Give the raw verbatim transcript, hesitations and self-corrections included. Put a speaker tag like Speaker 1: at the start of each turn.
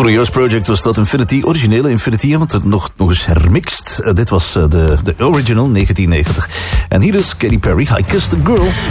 Speaker 1: Curieus Project was dat, Infinity, originele Infinity, want het nog, nog eens hermixed. Uh, dit was uh, de, de original negentien negentig. En hier is Katy Perry, I Kissed a Girl.